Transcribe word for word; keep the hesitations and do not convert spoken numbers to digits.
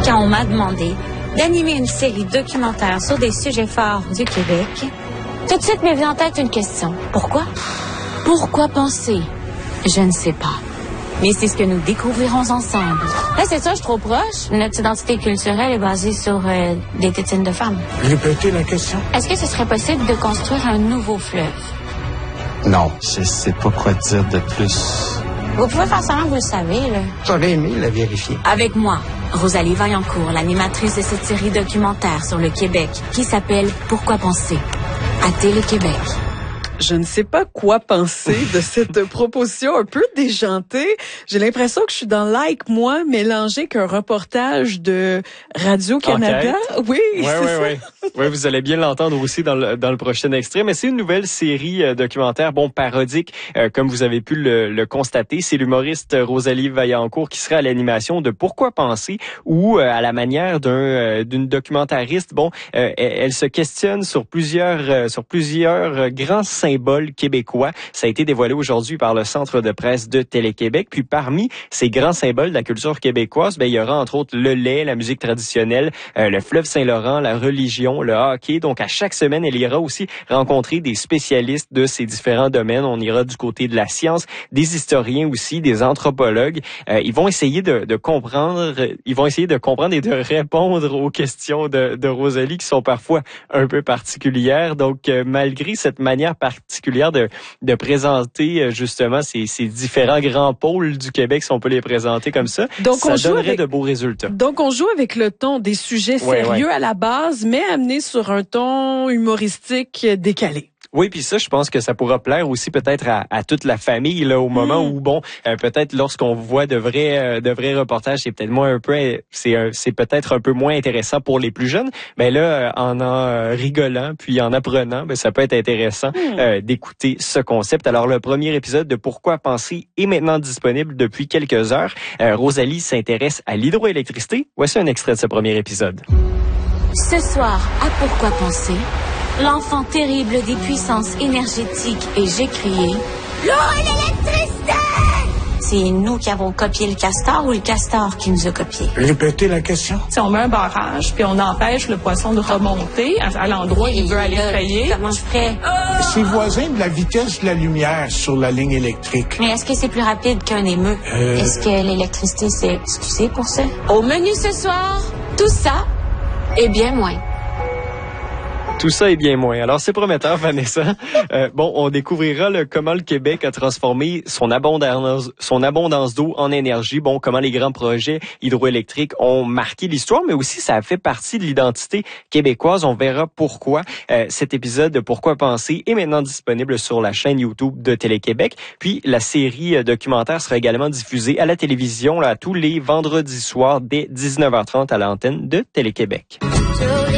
quand on m'a demandé d'animer une série documentaire sur des sujets forts du Québec, tout de suite m'est venue en tête une question. Pourquoi? Pourquoi penser? Je ne sais pas. Mais c'est ce que nous découvrirons ensemble. Là, c'est ça, je suis trop proche. Notre identité culturelle est basée sur euh, des tétines de femmes. Répétez la question. Est-ce que ce serait possible de construire un nouveau fleuve? Non, je sais pas quoi dire de plus. Vous pouvez faire semblant que vous le savez, là. J'aurais aimé la vérifier. Avec moi, Rosalie Vaillancourt, l'animatrice de cette série documentaire sur le Québec, qui s'appelle Pourquoi penser? À Télé-Québec. Je ne sais pas quoi penser de cette proposition un peu déjantée. J'ai l'impression que je suis dans Like Moi, mélangé qu'un reportage de Radio-Canada. Enquête. Oui, ouais, c'est ouais, ça. ouais. Oui, vous allez bien l'entendre aussi dans le, dans le prochain extrait. Mais c'est une nouvelle série euh, documentaire, bon, parodique, euh, comme vous avez pu le, le constater. C'est l'humoriste Rosalie Vaillancourt qui sera à l'animation de Pourquoi penser, ou euh, à la manière d'un euh, d'une documentariste. Bon, euh, elle, elle se questionne sur plusieurs euh, sur plusieurs euh, grands symboles québécois. Ça a été dévoilé aujourd'hui par le Centre de presse de Télé-Québec. Puis parmi ces grands symboles de la culture québécoise, ben il y aura entre autres le lait, la musique traditionnelle, euh, le fleuve Saint-Laurent, la religion, le hockey. Donc à chaque semaine, elle ira aussi rencontrer des spécialistes de ces différents domaines. On ira du côté de la science, des historiens aussi, des anthropologues. Euh, ils vont essayer de, de comprendre, ils vont essayer de comprendre et de répondre aux questions de, de Rosalie qui sont parfois un peu particulières. Donc euh, malgré cette manière particulière de, de présenter euh, justement ces, ces différents grands pôles du Québec, si on peut les présenter comme ça, Donc, ça on joue donnerait avec... de beaux résultats. Donc, on joue avec le ton des sujets Ouais, sérieux ouais. à la base, mais amené sur un ton humoristique décalé. Oui, puis ça, je pense que ça pourra plaire aussi peut-être à, à toute la famille là au moment Mm. où bon, euh, peut-être lorsqu'on voit de vrais euh, de vrais reportages, c'est peut-être moins un peu, c'est un- c'est peut-être un peu moins intéressant pour les plus jeunes. Mais là, euh, en en euh, rigolant puis en apprenant, ben ça peut être intéressant Mm. euh, d'écouter ce concept. Alors le premier épisode de Pourquoi penser est maintenant disponible depuis quelques heures. Euh, Rosalie s'intéresse à l'hydroélectricité. Voici un extrait de ce premier épisode. Ce soir, à Pourquoi penser? L'enfant terrible des puissances énergétiques et j'ai crié l'eau et l'électricité! C'est nous qui avons copié le castor ou le castor qui nous a copié? Répétez la question. Si on met un barrage, puis on empêche le poisson de remonter à, à l'endroit où il veut aller là, payer. Comment je ferais? C'est voisin de la vitesse de la lumière sur la ligne électrique. Mais est-ce que c'est plus rapide qu'un émeu? Euh. Est-ce que l'électricité, c'est excusé pour ça? Au menu ce soir, tout ça et bien moins. Tout ça est bien moins. Alors, c'est prometteur, Vanessa. Euh, bon, on découvrira là, comment le Québec a transformé son abondance, son abondance d'eau en énergie. Bon, comment les grands projets hydroélectriques ont marqué l'histoire, mais aussi ça a fait partie de l'identité québécoise. On verra pourquoi. Euh, cet épisode de Pourquoi penser est maintenant disponible sur la chaîne YouTube de Télé-Québec. Puis, la série euh, documentaire sera également diffusée à la télévision là, tous les vendredis soirs dès dix-neuf heures trente à l'antenne de Télé-Québec. Tous les